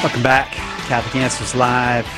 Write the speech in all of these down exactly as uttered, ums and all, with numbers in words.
Welcome back. Catholic Answers Live.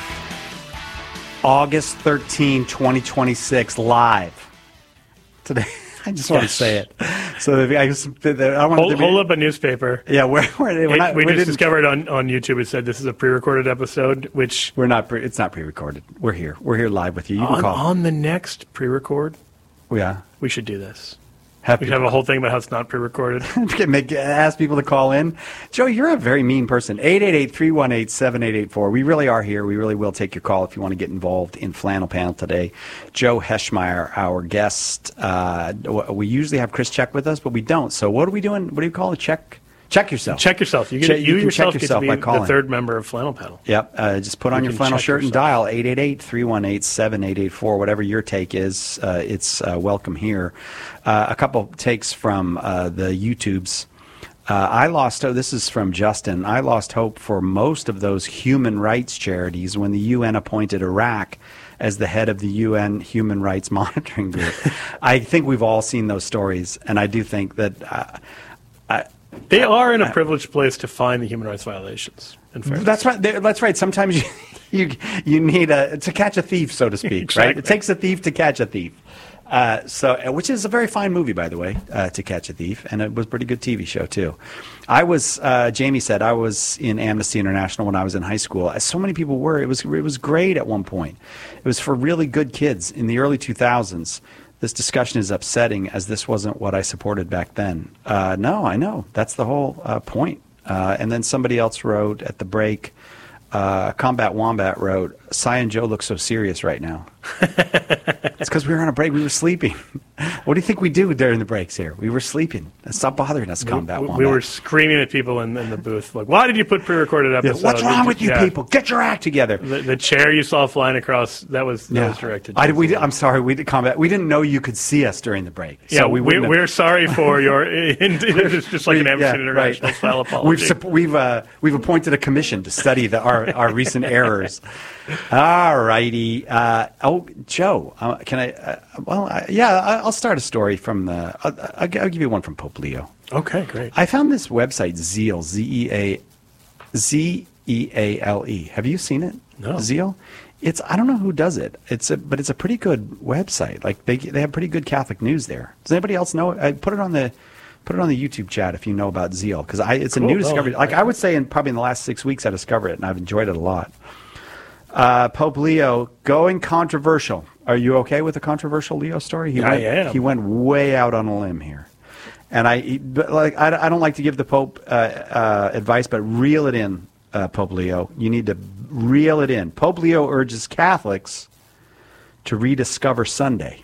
August thirteenth, twenty twenty-six, live. Today, I just want to say it. So I, just, I don't want hold, to be, hold up a newspaper. Yeah, we're, we're, we're not. We, we we just discovered on, on YouTube. It said this is a pre-recorded episode, which we're not. Pre, it's not pre-recorded. We're here. We're here live with you. You can on, call on the next pre-record. Yeah, we should do this. Have we should have a whole thing about how it's not pre-recorded. Make, ask people to call in. Joe, you're a very mean person. eight eight eight, three one eight, seven eight eight four. We really are here. We really will take your call if you want to get involved in Flannel Panel today. Joe Heschmeyer, our guest. Uh, we usually have Chris Check with us, but we don't. So what are we doing? What do you call it? Check? Check yourself. Check yourself. You, get, check, you, you yourself check get to be yourself the third member of Flannel Panel. Yep. Uh, just put on you your flannel shirt yourself. and dial eight eight eight, three one eight, seven eight eight four. Whatever your take is, uh, it's uh, welcome here. Uh, a couple takes from uh, the YouTubes. Uh, I lost, oh, this is from Justin. I lost hope for most of those human rights charities when the U N appointed Iraq as the head of the U N Human Rights Monitoring Group. I think we've all seen those stories, and I do think that uh, I, they are in a privileged place to find the human rights violations. In fairness. That's right. That's right. Sometimes you, you you need a to catch a thief, so to speak. Exactly. Right? It takes a thief to catch a thief. Uh, so, which is a very fine movie, by the way, uh, To Catch a Thief, and it was a pretty good T V show too. I was, uh, Jamie said, I was in Amnesty International when I was in high school. As so many people were, it was it was great at one point. It was for really good kids in the early two thousands. This discussion is upsetting, as this wasn't what I supported back then. Uh, no, I know. That's the whole uh, point. Uh, and then somebody else wrote at the break, uh, Combat Wombat wrote, Cy and Joe look so serious right now. It's because we were on a break. We were sleeping. What do you think we do during the breaks here? We were sleeping. Stop bothering us, Combat we, Wombat. We were screaming at people in, in the booth, like, why did you put pre-recorded episodes? Yeah, what's wrong with you yeah. people? Get your act together. The, the chair you saw flying across, that was, that yeah. was directed. I, we, I'm sorry, we did Combat. We didn't know you could see us during the break. So yeah, we we, have... we're sorry for your, it's just like an Amnesty yeah, International right. style apology. We've, we've, uh, we've appointed a commission to study the, our, our recent errors. All righty. Uh, oh, Joe, uh, can I? Uh, well, I, yeah, I'll start a story from the. I'll, I'll give you one from Pope Leo. Okay, great. I found this website, Zeal, Z E A, Z E A L E. Have you seen it? No. Zeal. It's I don't know who does it. It's a but it's a pretty good website. Like they they have pretty good Catholic news there. Does anybody else know? I put it on the. Put it on the YouTube chat if you know about Zeal, because I it's cool. a new discovery. Oh, like I would say, in probably in the last six weeks, I discovered it, and I've enjoyed it a lot. Uh, Pope Leo going controversial. Are you okay with a controversial Leo story? He I went, am. He went way out on a limb here, and I he, but like I, I don't like to give the Pope uh, uh, advice, but reel it in, uh, Pope Leo. You need to reel it in. Pope Leo urges Catholics to rediscover Sunday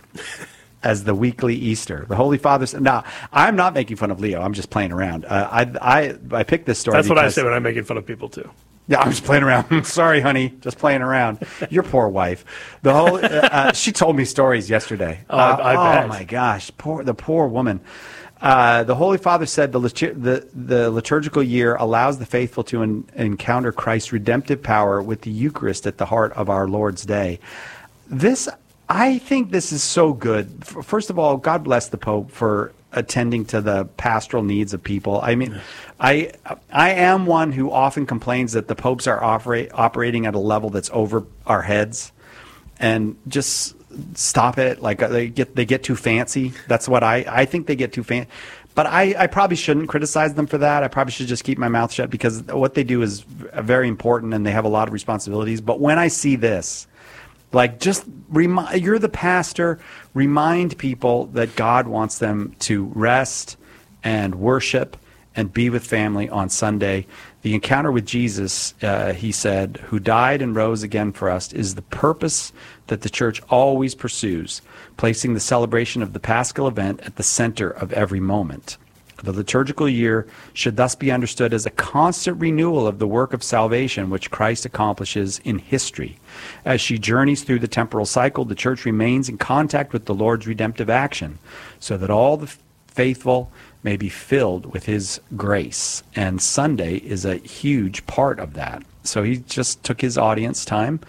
as the weekly Easter. The Holy Father said, now, I'm not making fun of Leo. I'm just playing around. Uh, I, I, I picked this story That's what I because- say when I'm making fun of people, too. Yeah, I'm just playing around. Sorry, honey, just playing around. Your poor wife. The whole. Uh, uh, she told me stories yesterday. Oh, I- I uh, bet. Oh my gosh, poor the poor woman. Uh, the Holy Father said the, litur- the the liturgical year allows the faithful to en- encounter Christ's redemptive power with the Eucharist at the heart of our Lord's Day. This, I think, this is so good. F- First of all, God bless the Pope for attending to the pastoral needs of people. I mean, I I am one who often complains that the popes are operate, operating at a level that's over our heads, and just stop it. Like they get they get too fancy. That's what I I think they get too fancy. But I, I probably shouldn't criticize them for that. I probably should just keep my mouth shut, because what they do is very important and they have a lot of responsibilities. But when I see this, like, just remind, you're the pastor, remind people that God wants them to rest and worship and be with family on Sunday. The encounter with Jesus, uh, he said, who died and rose again for us, is the purpose that the church always pursues, placing the celebration of the Paschal event at the center of every moment. The liturgical year should thus be understood as a constant renewal of the work of salvation which Christ accomplishes in history. As she journeys through the temporal cycle, the Church remains in contact with the Lord's redemptive action, so that all the faithful may be filled with his grace. And Sunday is a huge part of that. So he just took his audience time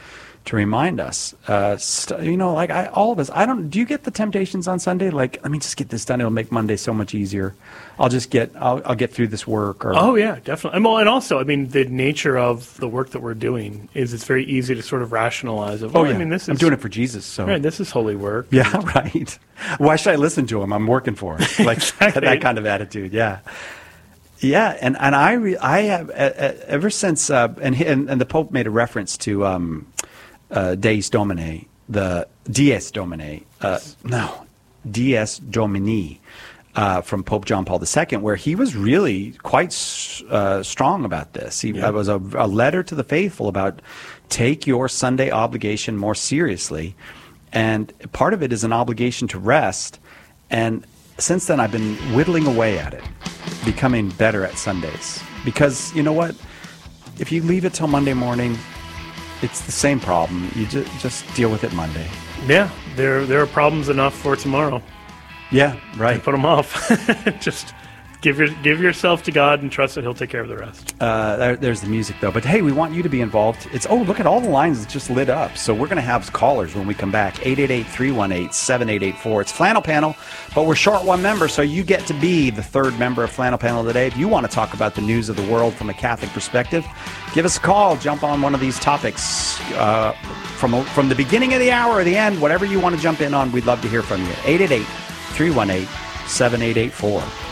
to remind us. Uh, st- you know, like I, all of us, I don't, do you get the temptations on Sunday? Like, let me just get this done. It'll make Monday so much easier. I'll just get, I'll, I'll get through this work. Or, oh, yeah, definitely. And, well, and also, I mean, the nature of the work that we're doing is it's very easy to sort of rationalize it. Well, oh, yeah. I mean, this is, I'm doing it for Jesus. So. Right, this is holy work. Yeah, right. Why should I listen to him? I'm working for him. Like exactly. that kind of attitude. Yeah. Yeah, and, and I re, I have, uh, uh, ever since, uh, and, he, and and the Pope made a reference to um, uh, Deus Domine, the Dies Domine, uh, no, Dies Domini, uh, from Pope John Paul the Second, where he was really quite uh, strong about this. He yeah. It was a, a letter to the faithful about take your Sunday obligation more seriously, and part of it is an obligation to rest, and since then I've been whittling away at it, becoming better at Sundays. Because you know what? If you leave it till Monday morning, it's the same problem. You just just deal with it Monday. Yeah, there there are problems enough for tomorrow. Yeah, right. Put them off. Just give your give yourself to God and trust that He'll take care of the rest. Uh, there, there's the music though. But hey, we want you to be involved. It's oh look at all the lines just lit up. So we're going to have callers when we come back. eight eight eight, three one eight, seven eight eight four. It's Flannel Panel, but we're short one member, so you get to be the third member of Flannel Panel today. If you want to talk about the news of the world from a Catholic perspective, give us a call. Jump on one of these topics uh, from from the beginning of the hour or the end, whatever you want to jump in on. We'd love to hear from you. eight eight eight, three one eight, seven eight eight four.